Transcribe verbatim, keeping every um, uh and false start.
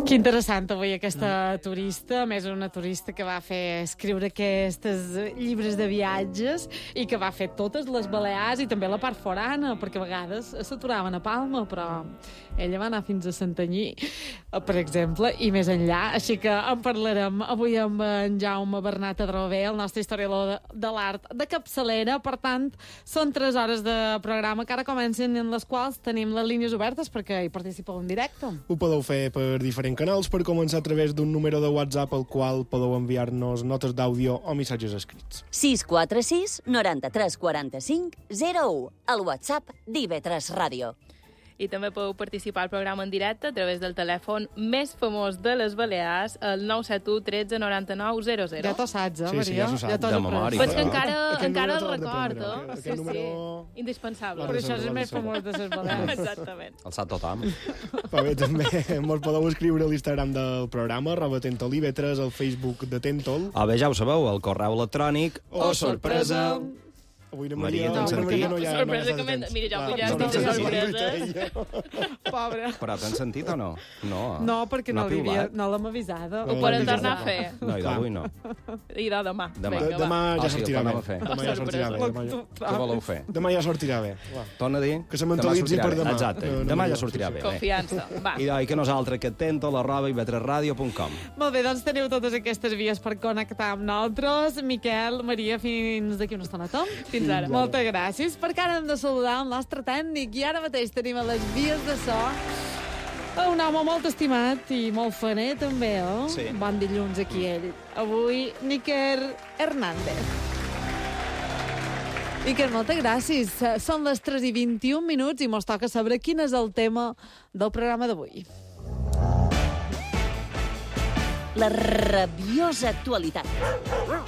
Que interessant avui aquesta turista, a més una turista que va fer escriure aquests llibres de viatges i que va fer totes les Balears i també la part forana, perquè a vegades s'aturaven a Palma, però ella va anar fins a Santanyí, per exemple, i més enllà. Així que en parlarem avui amb en Jaume Bernat Adrover, el nostre historiador de l'art de capçalera. Per tant, són tres hores de programa que ara comencen, en les quals tenim les línies obertes perquè hi participeu en directe. Ho podeu fer per diferents canals, per començar a través d'un número de WhatsApp al qual podeu enviar-nos notes d'àudio o missatges escrits. sis quatre sis noranta-tres quaranta-cinc zero u, el WhatsApp d'I V tres Ràdio. I també podeu participar al programa en directe a través del telèfon més famós de les Balears, el nou set u tretze noranta-nou zero zero. Ja t'ho saps, eh, Sí, sí, Maria? ja s'ho sap. Ja t'ho De has après. memòria. Però és que Però encara, aquest encara el número te l'has de recordo. prendre, Sí, aquest sí. número- Indispensable. Per això és el més famós de les Balears. Exactament. El sap tothom. Però bé, també mos podeu escriure a l'Instagram del programa, arroba Tentol I V tres, al Facebook de Tentol. O bé, ja ho sabeu, el correu electrònic Oh, sorpresa! Avui na Maria, Maria, t'han avui na Maria sentit? no hi ha... Sorpresa no hi ha que m'he- temps. mira, jo Clar, vull ja no estic de t'han sorpresa. sentit. Pobre. Però t'han sentit o no? No, No, perquè no, ha li havia, piulat? no l'hem avisada. No, Ho poden no, tornar a no. fer. No, i d'avui no. I de demà. Demà. Vinga, De- Demà Ah, ja sí, el sortirà bé. tornem a fer. Demà ja sortirà bé. Demà ja- Què voleu fer? Demà ja sortirà bé. Va. Torna a dir? Que se mentalitzi Demà sortirà per bé. demà. Exacte, No, no, demà no, ja no, sortirà sí, bé. sí. bé. Confiança. Va. I, i que nosaltres, que tento l'arroba i v tres ràdio punt com. Molt bé, doncs teniu totes aquestes vies per connectar amb nosaltres. Miquel, Maria, fins d'aquí una estoneta. Fins ara. Moltes gràcies, perquè ara hem de saludar el nostre tècnic i ara mateix tenim a les vies de so a un home molt estimat i molt faner, també, eh? Sí. Bon dilluns aquí ell. Avui, Níker Hernández. Níker, moltes gràcies. Són les tres i vint-i-un minuts i mos toca saber quin és el tema del programa d'avui. La rabiosa actualitat.